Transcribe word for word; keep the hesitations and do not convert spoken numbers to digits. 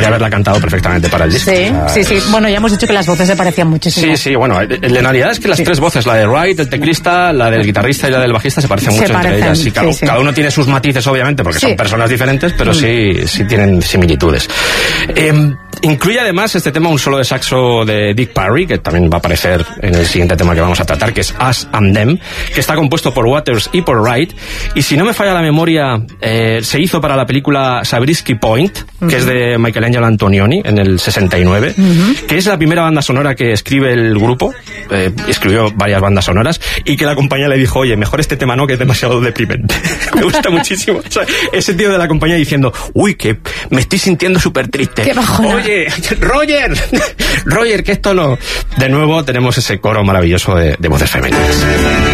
podría haberla cantado perfectamente para el disco. Sí, o sea, sí, sí. Bueno, ya hemos dicho que las voces se parecían muchísimo. Sí, sí, bueno, la realidad es que las sí. tres voces, la de Wright, del teclista, la del guitarrista y la del bajista, se parecen se mucho parecen, entre ellas. Y cada, sí, sí. cada uno tiene sus matices, obviamente, porque sí. son personas diferentes, pero mm. sí, sí tienen similitudes. Eh, incluye además este tema un solo de saxo de Dick Parry, que también va a aparecer en el siguiente tema que vamos a tratar, que es Us and Them, que está compuesto por Waters y por Wright. Y si no me falla la memoria, eh, se hizo para la película Zabriskie Point, uh-huh. que es de Michelangelo Antonioni, en el sesenta y nueve, uh-huh. que es la primera banda sonora que escribe el grupo, eh, escribió varias bandas sonoras, y que la compañía le dijo, oye, mejor este tema no, que es demasiado deprimente. Me gusta muchísimo. O sea, ese tío de la compañía diciendo, uy, que me estoy sintiendo súper triste. Qué bajona. Oye, Roger, Roger, que esto no... De nuevo tenemos ese coro maravilloso de, de voces femeninas.